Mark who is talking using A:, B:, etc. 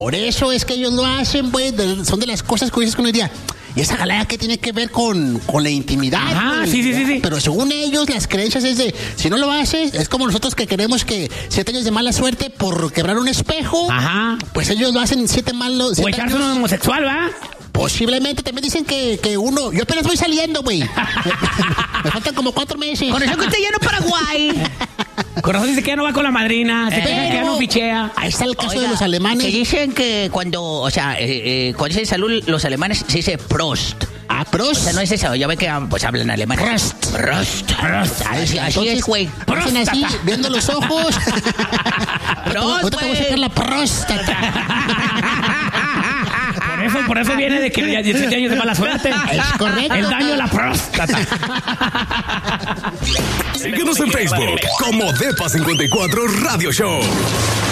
A: Por eso es que ellos lo hacen, pues, son de las cosas que dices que uno diría, ¿y esa jalada qué tiene que ver con la intimidad?
B: Ah, sí.
A: Pero según ellos, las creencias es de, si no lo haces, es como nosotros que queremos que 7 años de mala suerte por quebrar un espejo.
B: Ajá.
A: Pues ellos lo hacen 7 malos.
B: O echarse un homosexual, ¿va?
A: Posiblemente, también dicen que uno... Yo apenas voy saliendo, güey. Me faltan como 4 meses.
C: Con eso que usted ya no Paraguay.
B: Con razón dice que ya no va con la madrina, dice que ya no fichea.
A: Ahí está el caso de los alemanes.
C: Que dicen que cuando dicen salud, los alemanes se dice Prost.
A: Ah, Prost.
C: O sea, no es eso, ya ve que pues hablan alemán. Prost. Así es, güey.
A: Hacen así, viendo los ojos.
C: Prost,
A: Ahorita te voy a sacar la próstata.
B: Por eso viene de que ya 17 años de mala suerte.
A: Es correcto.
B: El daño a la próstata.
D: Síguenos en Facebook como Depa54 Radio Show.